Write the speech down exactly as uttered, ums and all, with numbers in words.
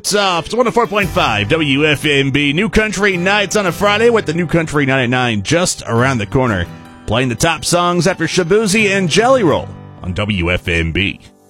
Soft, it's one oh four point five W F M B. New Country Nights on a Friday with the New Country ninety-nine just around the corner. Playing the top songs after Shaboozey and Jelly Roll on W F M B.